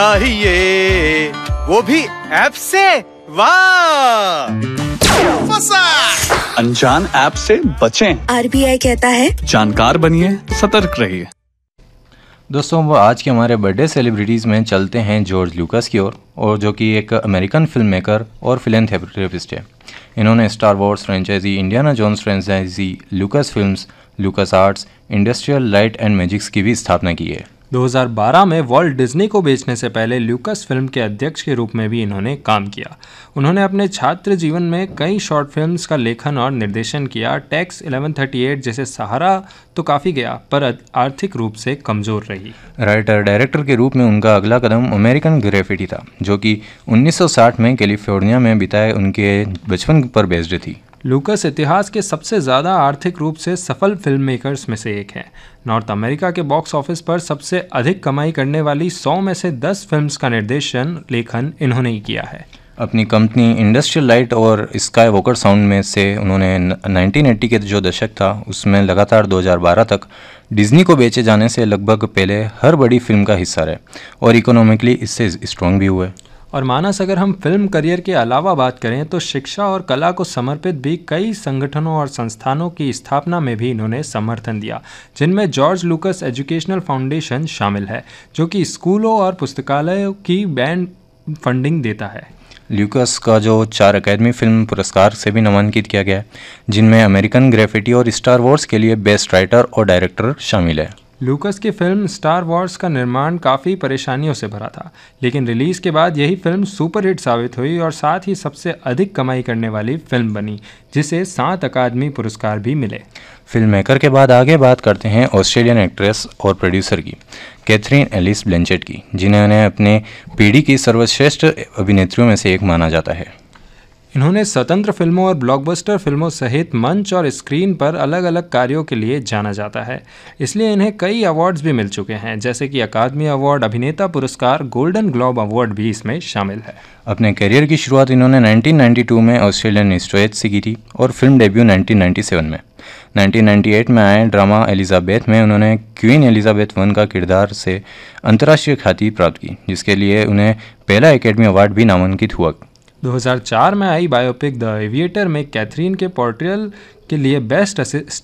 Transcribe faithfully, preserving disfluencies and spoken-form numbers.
चाहिए वो भी ऐप से। वाह, फंसा। अनजान ऐप से बचें। आरबीआई कहता है जानकार बनिए, सतर्क रहिए। दोस्तों, वो आज के हमारे बर्थडे सेलिब्रिटीज़ में चलते हैं जॉर्ज लुकास की ओर, और जो कि एक अमेरिकन फिल्म मेकर और फिलेंथ्रोपिस्ट है। इन्होंने star Wars franchise, Indiana Jones franchise, Lucas films, Lucas arts, industrial light and magics की भी स्थापना की है। दो हज़ार बारह में वॉल्ट डिज्नी को बेचने से पहले लुकास फिल्म के अध्यक्ष के रूप में भी इन्होंने काम किया। उन्होंने अपने छात्र जीवन में कई शॉर्ट फिल्म्स का लेखन और निर्देशन किया। टैक्स इलेवन थर्टी एट जैसे सहारा तो काफ़ी गया, पर आर्थिक रूप से कमज़ोर रही। राइटर डायरेक्टर के रूप में उनका अगला कदम अमेरिकन ग्रेफिटी था, जो कि उन्नीस सौ साठ में कैलिफोर्निया में बिताए उनके बचपन पर बेस्ड थी। लुकास इतिहास के सबसे ज़्यादा आर्थिक रूप से सफल फिल्म मेकर्स में से एक हैं। नॉर्थ अमेरिका के बॉक्स ऑफिस पर सबसे अधिक कमाई करने वाली सौ में से दस फिल्म्स का निर्देशन लेखन इन्होंने ही किया है। अपनी कंपनी इंडस्ट्रियल लाइट और स्काई वॉकर साउंड में से उन्होंने नाइनटीन एटी के जो दशक था उसमें लगातार दो हज़ार बारह तक डिज्नी को बेचे जाने से लगभग पहले हर बड़ी फिल्म का हिस्सा रहे, और इकोनॉमिकली इससे स्ट्रॉन्ग भी हुए। और मानस, अगर हम फिल्म करियर के अलावा बात करें तो शिक्षा और कला को समर्पित भी कई संगठनों और संस्थानों की स्थापना में भी इन्होंने समर्थन दिया, जिनमें जॉर्ज लुकास एजुकेशनल फाउंडेशन शामिल है, जो कि स्कूलों और पुस्तकालयों की बैंड फंडिंग देता है। लुकास का जो चार अकादमी फिल्म पुरस्कार से भी नामांकित किया गया है, जिनमें अमेरिकन ग्रेफिटी और स्टार वॉर्स के लिए बेस्ट राइटर और डायरेक्टर शामिल है। लुकास की फिल्म स्टार वॉर्स का निर्माण काफ़ी परेशानियों से भरा था, लेकिन रिलीज़ के बाद यही फिल्म सुपरहिट साबित हुई और साथ ही सबसे अधिक कमाई करने वाली फिल्म बनी, जिसे सात अकादमी पुरस्कार भी मिले। फिल्म मेकर के बाद आगे बात करते हैं ऑस्ट्रेलियन एक्ट्रेस और प्रोड्यूसर की, कैथरीन एलिस ब्लैंचेट की, जिन्हें अपने पीढ़ी की सर्वश्रेष्ठ अभिनेत्रियों में से एक माना जाता है। इन्होंने स्वतंत्र फिल्मों और ब्लॉकबस्टर फिल्मों सहित मंच और स्क्रीन पर अलग अलग कार्यों के लिए जाना जाता है, इसलिए इन्हें कई अवार्ड्स भी मिल चुके हैं, जैसे कि अकादमी अवार्ड, अभिनेता पुरस्कार, गोल्डन ग्लोब अवार्ड भी इसमें शामिल है। अपने करियर की शुरुआत इन्होंने नाइनटीन नाइंटी टू में ऑस्ट्रेलियन स्टोएज से की थी, और film debut nineteen ninety seven में। नाइनटीन नाइंटी एट में आए ड्रामा एलिजाबेथ में उन्होंने क्वीन एलिजाबेथ वन का किरदार से अंतर्राष्ट्रीय ख्याति प्राप्त की, जिसके लिए उन्हें पहला एकेडमी अवार्ड भी नामांकित हुआ। दो हज़ार चार में आई बायोपिक द एविएटर में कैथरीन के पोर्ट्रेयल के लिए बेस्ट